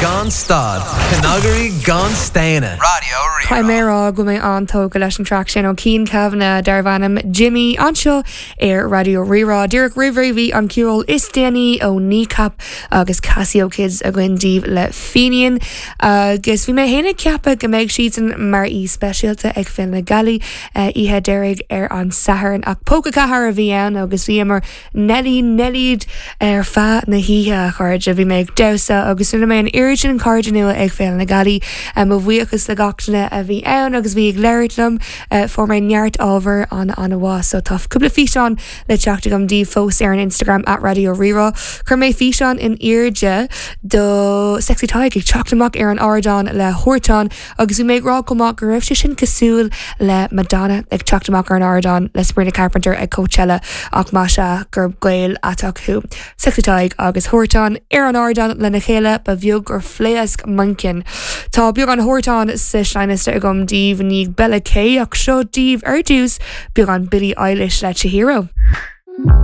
Gone Stad, Canagari Gone Staina. Radio Rira. Chimera go mé antóga leis an track sin ó Cian Kavanagh Darvanam Jimmy anseo Radio Rira. Dúireach rihí an ciúil is déanaí ó Kneecap agus Casio Kids a gcuindíomh le Finian. Agus bhí mé héna ceappa go méid siad mar í speisialta ag fin le galí ihe deireadh an saharan ach póca cahar a bhí ann agus bhí mar nelíd fa na híthe chuirde bhí méid dosa agus duna mé an iritin an cardú nua ag fin le galí a bhuiachas le gachtainna a bhí ann agus bhí ag leiritlam for mé neart ábhar an bhá so tough cúpla físeán le teachta gom dí fós ar an Instagram at Radio Rira chur mé físeán in irde do sexy taig ag teachtamach ar an ardán le Hortán agus bhí méid rá comach go raibh sin cosúil le Madonna ag teachtamach ar an ardán le Sabrina Carpenter ag Coachella ach má se gur gail atachú sexy taig agus Hortán ar an ardán le na chéile ba bheog gur phléasc mankin tá beag an Hortán sa Shinista a gom díomh níag Bella K ach seo díomh ar dús beag an Billie Eilish le Chihiro.